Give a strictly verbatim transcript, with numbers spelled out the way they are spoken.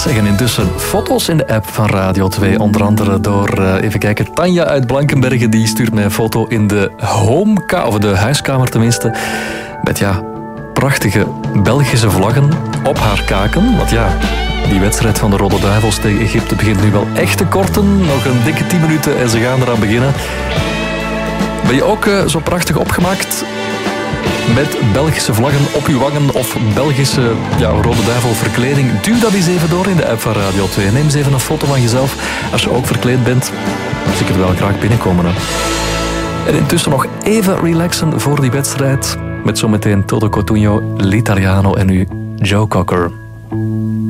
Zeg, en intussen foto's in de app van Radio twee. Onder andere door, uh, even kijken, Tanja uit Blankenbergen. Die stuurt mij een foto in de homekamer, of de huiskamer tenminste. Met ja, prachtige Belgische vlaggen op haar kaken. Want ja, die wedstrijd van de Rode Duivels tegen Egypte begint nu wel echt te korten. Nog een dikke tien minuten en ze gaan eraan beginnen. Ben je ook uh, zo prachtig opgemaakt? Met Belgische vlaggen op uw wangen of Belgische ja, Rode Duivel verkleding. Duw dat eens even door in de app van Radio twee. Neem eens even een foto van jezelf als je ook verkleed bent. Dus ik er wel graag binnenkomen. Hè. En intussen nog even relaxen voor die wedstrijd. Met zometeen Toto Cotugno, L'Italiano en nu Joe Cocker.